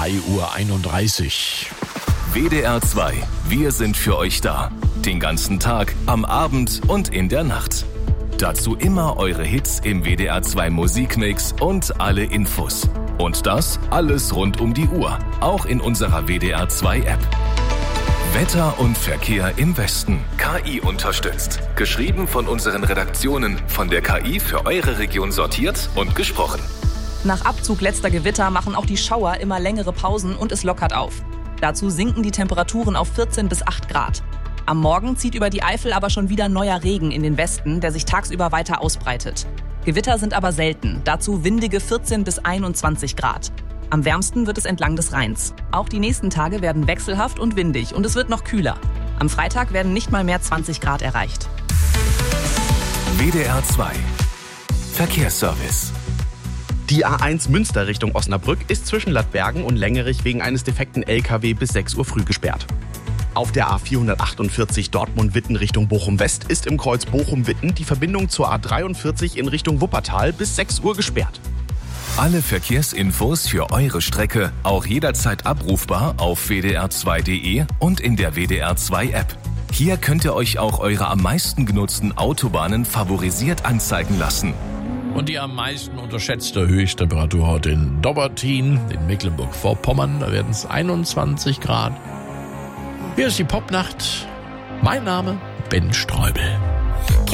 2:31 Uhr. WDR 2. Wir sind für euch da. Den ganzen Tag, am Abend und in der Nacht. Dazu immer eure Hits im WDR 2 Musikmix und alle Infos. Und das alles rund um die Uhr. Auch in unserer WDR 2 App. Wetter und Verkehr im Westen. KI unterstützt. Geschrieben von unseren Redaktionen. Von der KI für eure Region sortiert und gesprochen. Nach Abzug letzter Gewitter machen auch die Schauer immer längere Pausen und es lockert auf. Dazu sinken die Temperaturen auf 14 bis 8 Grad. Am Morgen zieht über die Eifel aber schon wieder neuer Regen in den Westen, der sich tagsüber weiter ausbreitet. Gewitter sind aber selten, dazu windige 14 bis 21 Grad. Am wärmsten wird es entlang des Rheins. Auch die nächsten Tage werden wechselhaft und windig und es wird noch kühler. Am Freitag werden nicht mal mehr 20 Grad erreicht. WDR 2 Verkehrsservice. Die A1 Münster Richtung Osnabrück ist zwischen Lattbergen und Längerich wegen eines defekten LKW bis 6 Uhr früh gesperrt. Auf der A448 Dortmund-Witten Richtung Bochum-West ist im Kreuz Bochum-Witten die Verbindung zur A43 in Richtung Wuppertal bis 6 Uhr gesperrt. Alle Verkehrsinfos für eure Strecke auch jederzeit abrufbar auf wdr2.de und in der WDR 2 App. Hier könnt ihr euch auch eure am meisten genutzten Autobahnen favorisiert anzeigen lassen. Und die am meisten unterschätzte Höchsttemperatur heute in Dobbertin, in Mecklenburg-Vorpommern. Da werden es 21 Grad. Hier ist die Popnacht. Mein Name Ben Streubel.